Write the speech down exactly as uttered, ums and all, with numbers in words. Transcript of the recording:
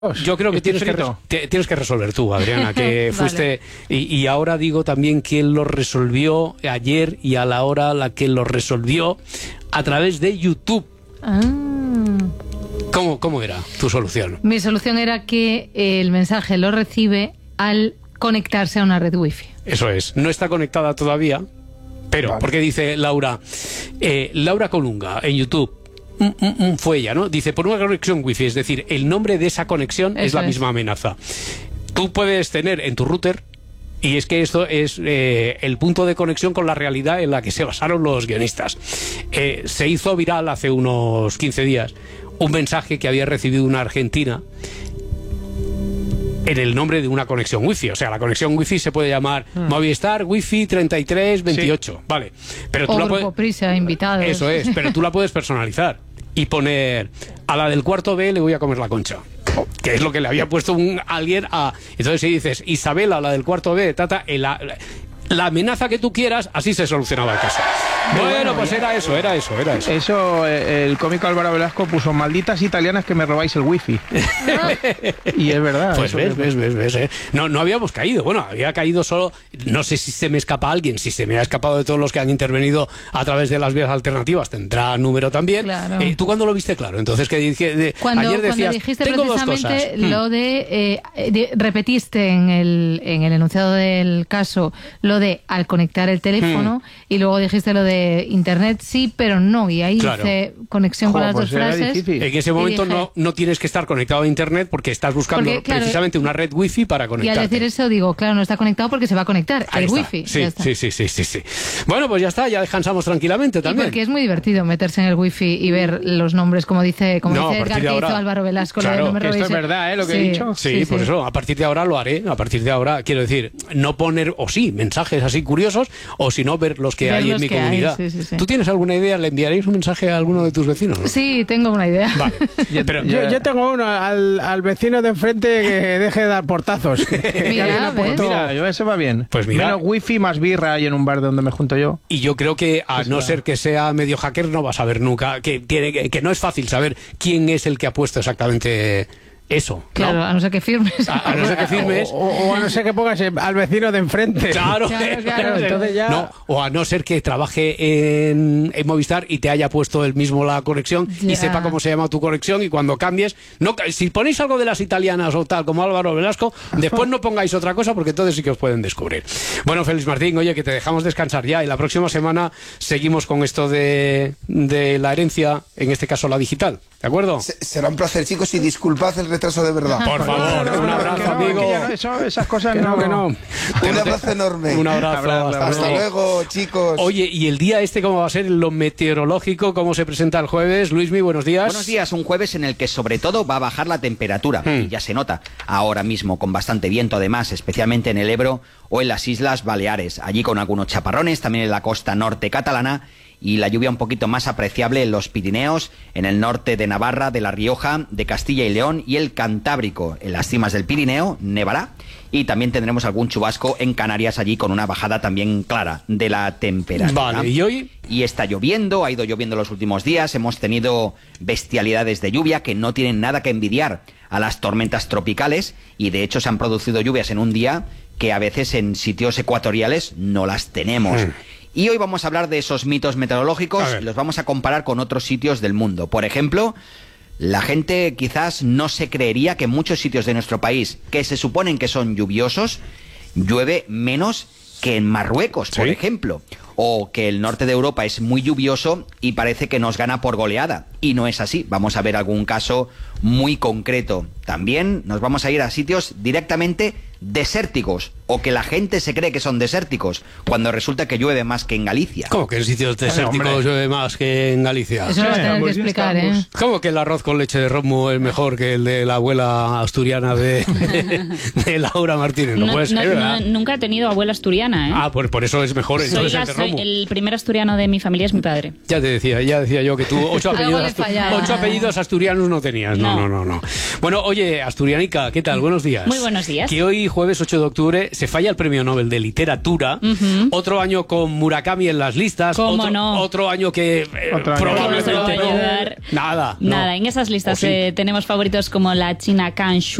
Yo creo que tienes que, te, tienes que resolver tú, Adriana, que fuiste... Vale. y, y ahora digo también quién lo resolvió ayer y a la hora la que lo resolvió a través de YouTube. Ah. ¿Cómo, ¿Cómo era tu solución? Mi solución era que el mensaje lo recibe al conectarse a una red wifi. Eso es. No está conectada todavía, pero, vale. Porque dice Laura, eh, Laura Colunga en YouTube, Mm, mm, fue ella, ¿no? Dice, por una conexión wifi, es decir, el nombre de esa conexión Eso es la es. misma amenaza. Tú puedes tener en tu router, y es que esto es eh, el punto de conexión con la realidad en la que se basaron los guionistas. Eh, se hizo viral hace unos quince días un mensaje que había recibido una argentina en el nombre de una conexión wifi. O sea, la conexión wifi se puede llamar hmm. Movistar Wifi treinta y tres veintiocho, sí. Vale. Pero tú o la Grupo puedes... Prisa, invitados. Eso es, pero tú la puedes personalizar y poner a la del cuarto B le voy a comer la concha, que es lo que le había puesto un alguien a... Entonces si dices Isabela, la del cuarto B, tata, la, la amenaza que tú quieras, así se solucionaba el caso. Bueno, bueno, pues era eso, era eso, era eso. Eso, el cómico Álvaro Velasco puso malditas italianas que me robáis el wifi. Y es verdad. Pues ves, ves, ves, ves, eh. No, no habíamos caído. Bueno, había caído solo, no sé si se me escapa alguien, si se me ha escapado de todos los que han intervenido a través de las vías alternativas, tendrá número también. Claro. Eh, ¿Tú cuándo lo viste claro? Entonces, que dije, de, cuando, ayer decías, cuando dijiste tengo dos precisamente cosas. Lo de, eh, de, repetiste en el, en el enunciado del caso lo de al conectar el teléfono hmm. y luego dijiste lo de internet sí, pero no, y ahí claro. hice conexión Joder, con las pues dos frases. En ese momento dije, no, no tienes que estar conectado a internet porque estás buscando porque, claro, precisamente una red wifi para conectarte. Y al decir eso digo, claro, no está conectado porque se va a conectar ahí el está. wifi. Sí, sí, sí, sí, sí, sí. Bueno, pues ya está, ya descansamos tranquilamente también. Y porque es muy divertido meterse en el wifi y ver los nombres, como dice, como no, dice Edgar, que hizo Álvaro Velasco. Claro, lo de no me que esto es verdad, ¿eh? Lo que sí, he dicho. Sí, sí por sí. eso, a partir de ahora lo haré, a partir de ahora, quiero decir, no poner, o sí, mensajes así curiosos, o si no, ver los que ver hay los en mi comunidad. Hay, sí, sí, sí. ¿Tú tienes alguna idea? ¿Le enviaréis un mensaje a alguno de tus vecinos? ¿No? Sí, tengo una idea. Vale. Pero, yo, yo tengo uno al, al vecino de enfrente que deje de dar portazos. Mira, puesto, mira, yo ese va bien. Pues mira. Menos wifi, más birra ahí en un bar donde me junto yo. Y yo creo que a pues no claro. ser que sea medio hacker no vas a saber nunca, que, tiene, que, que no es fácil saber quién es el que ha puesto exactamente... Eso, claro, ¿no? a no ser que firmes. A, a no ser que firmes. O, o, o a no ser que pongas al vecino de enfrente. Claro, claro, claro. Entonces ya... no, o a no ser que trabaje en, en Movistar y te haya puesto él mismo la conexión ya. y sepa cómo se llama tu conexión y cuando cambies, no, si ponéis algo de las italianas o tal, como Álvaro Velasco, después no pongáis otra cosa porque entonces sí que os pueden descubrir. Bueno, Félix Martín, oye, que te dejamos descansar ya y la próxima semana seguimos con esto de, de la herencia, en este caso la digital. ¿De acuerdo? Se, será un placer, chicos, y disculpad el retraso de verdad. Por favor, un abrazo, no, amigo. No, eso, esas cosas que no, no, que no. Un abrazo enorme. Un abrazo. abrazo hasta, hasta luego, chicos. Oye, ¿y el día este cómo va a ser en lo meteorológico? ¿Cómo se presenta el jueves? Luismi, buenos días. Buenos días, un jueves en el que sobre todo va a bajar la temperatura. Hmm. Y ya se nota ahora mismo con bastante viento, además, especialmente en el Ebro o en las Islas Baleares. Allí con algunos chaparrones, también en la costa norte catalana. Y la lluvia un poquito más apreciable en los Pirineos, en el norte de Navarra, de La Rioja, de Castilla y León y el Cantábrico. En las cimas del Pirineo nevará y también tendremos algún chubasco en Canarias allí con una bajada también clara de la temperatura. Vale, ¿y hoy? Y está lloviendo, ha ido lloviendo los últimos días, hemos tenido bestialidades de lluvia que no tienen nada que envidiar a las tormentas tropicales y de hecho se han producido lluvias en un día que a veces en sitios ecuatoriales no las tenemos. Mm. Y hoy vamos a hablar de esos mitos meteorológicos y los vamos a comparar con otros sitios del mundo. Por ejemplo, la gente quizás no se creería que en muchos sitios de nuestro país, que se suponen que son lluviosos, llueve menos que en Marruecos, ¿sí? por ejemplo. O que el norte de Europa es muy lluvioso y parece que nos gana por goleada. Y no es así. Vamos a ver algún caso muy concreto. También nos vamos a ir a sitios directamente desérticos, o que la gente se cree que son desérticos, cuando resulta que llueve más que en Galicia. ¿Cómo que en sitios desérticos Ay, llueve más que en Galicia? Eso lo vas a tener que explicar, ¿eh? ¿Cómo que el arroz con leche de romo es mejor que el de la abuela asturiana de, de Laura Martínez? No, no puede ser, no, ¿verdad? No, nunca he tenido abuela asturiana, ¿eh? Ah, pues por eso es mejor entonces soy el de romo. Soy el primer asturiano de mi familia es mi padre. Ya te decía, ya decía yo que tú ocho apellidos, astu ocho apellidos asturianos no tenías. No. no, no, no, no. Bueno, oye, asturianica, ¿qué tal? Buenos días. Muy buenos días. Que hoy, jueves ocho de octubre, se falla el premio Nobel de literatura, uh-huh. otro año con Murakami en las listas, ¿Cómo otro, no? otro año que eh, Otro año. probablemente ¿Cómo no se lo va a no. ayudar? Nada. Nada, no. en esas listas sí? eh, tenemos favoritos como la China Kan